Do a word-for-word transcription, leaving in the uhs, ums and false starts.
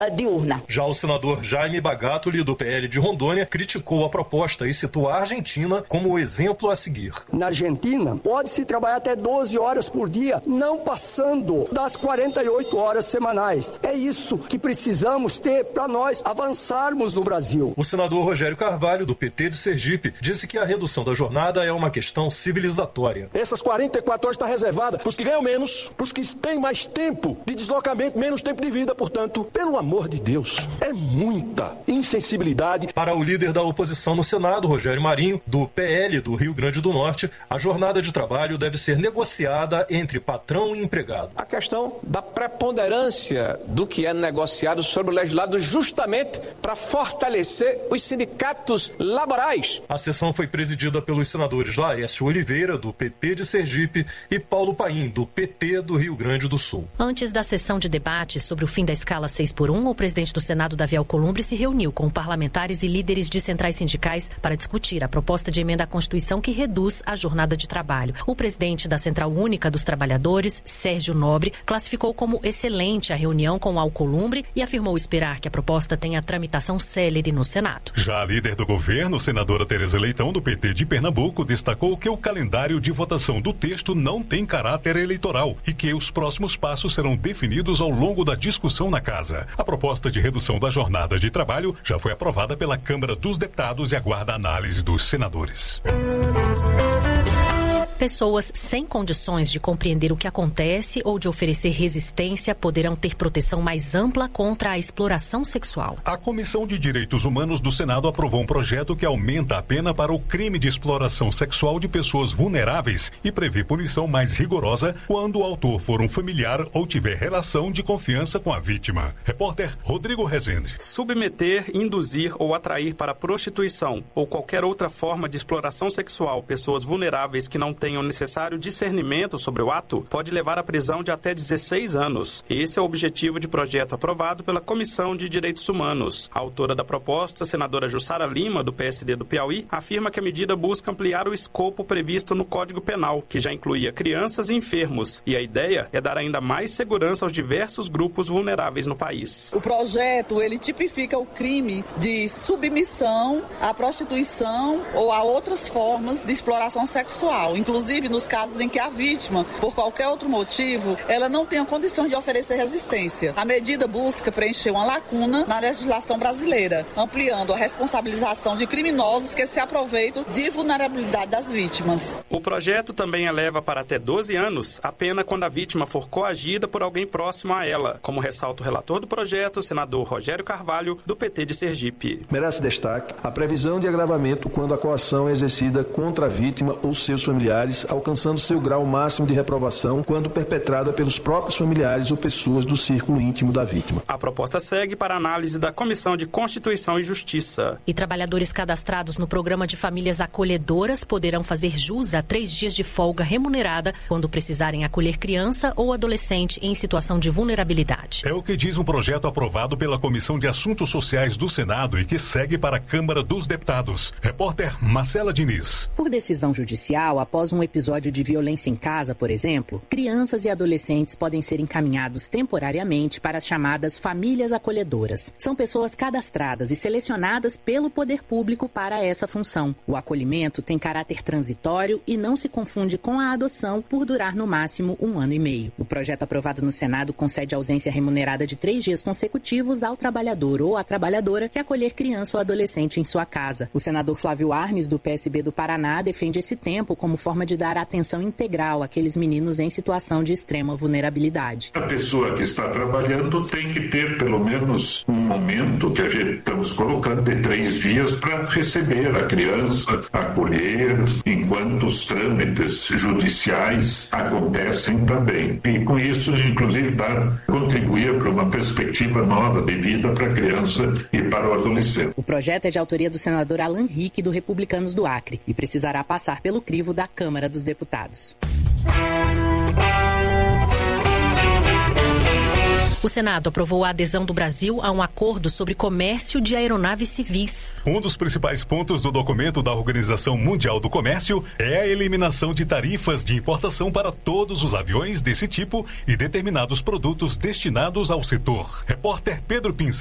diurna. Já o senador Jaime Bagatoli, do P L de Rondônia, criticou a proposta e citou a Argentina como o exemplo a seguir. Na Argentina, pode-se trabalhar até doze horas por dia, não passando das quarenta e oito horas semanais. É isso que precisamos ter para nós avançarmos no Brasil. O senador Rogério Carvalho, do P T de Sergipe, disse que a redução da jornada é uma questão civilizatória. Essas quarenta e quatro horas está reservada para os que ganham menos, para os que têm mais tempo de deslocamento, menos tempo de vida, portanto, pelo amor Pelo amor de Deus, é muita insensibilidade. Para o líder da oposição no Senado, Rogério Marinho, do P L do Rio Grande do Norte, a jornada de trabalho deve ser negociada entre patrão e empregado. A questão da preponderância do que é negociado sobre o legislado justamente para fortalecer os sindicatos laborais. A sessão foi presidida pelos senadores Laércio Oliveira, do P P de Sergipe, e Paulo Paim, do P T do Rio Grande do Sul. Antes da sessão de debate sobre o fim da escala seis por um, o presidente do Senado, Davi Alcolumbre, se reuniu com parlamentares e líderes de centrais sindicais para discutir a proposta de emenda à Constituição que reduz a jornada de trabalho. O presidente da Central Única dos Trabalhadores, Sérgio Nobre, classificou como excelente a reunião com Alcolumbre e afirmou esperar que a proposta tenha tramitação célere no Senado. Já a líder do governo, senadora Tereza Leitão, do P T de Pernambuco, destacou que o calendário de votação do texto não tem caráter eleitoral e que os próximos passos serão definidos ao longo da discussão na casa. A proposta de redução da jornada de trabalho já foi aprovada pela Câmara dos Deputados e aguarda a análise dos senadores. Pessoas sem condições de compreender o que acontece ou de oferecer resistência poderão ter proteção mais ampla contra a exploração sexual. A Comissão de Direitos Humanos do Senado aprovou um projeto que aumenta a pena para o crime de exploração sexual de pessoas vulneráveis e prevê punição mais rigorosa quando o autor for um familiar ou tiver relação de confiança com a vítima. Repórter Rodrigo Rezende. Submeter, induzir ou atrair para prostituição ou qualquer outra forma de exploração sexual pessoas vulneráveis que não têm o necessário discernimento sobre o ato pode levar à prisão de até dezesseis anos. Esse é o objetivo de projeto aprovado pela Comissão de Direitos Humanos. A autora da proposta, senadora Jussara Lima, do P S D do Piauí, afirma que a medida busca ampliar o escopo previsto no Código Penal, que já incluía crianças e enfermos, e a ideia é dar ainda mais segurança aos diversos grupos vulneráveis no país. O projeto, ele tipifica o crime de submissão à prostituição ou a outras formas de exploração sexual, inclusive Inclusive nos casos em que a vítima, por qualquer outro motivo, ela não tenha condição de oferecer resistência. A medida busca preencher uma lacuna na legislação brasileira, ampliando a responsabilização de criminosos que se aproveitam de vulnerabilidade das vítimas. O projeto também eleva para até doze anos a pena quando a vítima for coagida por alguém próximo a ela, como ressalta o relator do projeto, o senador Rogério Carvalho, do P T de Sergipe. Merece destaque a previsão de agravamento quando a coação é exercida contra a vítima ou seus familiares, alcançando seu grau máximo de reprovação quando perpetrada pelos próprios familiares ou pessoas do círculo íntimo da vítima. A proposta segue para análise da Comissão de Constituição e Justiça. E trabalhadores cadastrados no Programa de Famílias Acolhedoras poderão fazer jus a três dias de folga remunerada quando precisarem acolher criança ou adolescente em situação de vulnerabilidade. É o que diz um projeto aprovado pela Comissão de Assuntos Sociais do Senado e que segue para a Câmara dos Deputados. Repórter Marcela Diniz. Por decisão judicial, após um episódio de violência em casa, por exemplo, crianças e adolescentes podem ser encaminhados temporariamente para as chamadas famílias acolhedoras. São pessoas cadastradas e selecionadas pelo poder público para essa função. O acolhimento tem caráter transitório e não se confunde com a adoção por durar no máximo um ano e meio. O projeto aprovado no Senado concede ausência remunerada de três dias consecutivos ao trabalhador ou à trabalhadora que acolher criança ou adolescente em sua casa. O senador Flávio Arnes, do P S B do Paraná, defende esse tempo como forma de dar atenção integral àqueles meninos em situação de extrema vulnerabilidade. A pessoa que está trabalhando tem que ter pelo menos um momento que a gente estamos colocando de três dias para receber a criança, acolher, enquanto os trâmites judiciais acontecem também. E com isso, inclusive, dar, contribuir para uma perspectiva nova de vida para a criança e para o adolescente. O projeto é de autoria do senador Alan Rick, do Republicanos do Acre, e precisará passar pelo crivo da Câmara dos Deputados. O Senado aprovou a adesão do Brasil a um acordo sobre comércio de aeronaves civis. Um dos principais pontos do documento da Organização Mundial do Comércio é a eliminação de tarifas de importação para todos os aviões desse tipo e determinados produtos destinados ao setor. Repórter Pedro Pincel.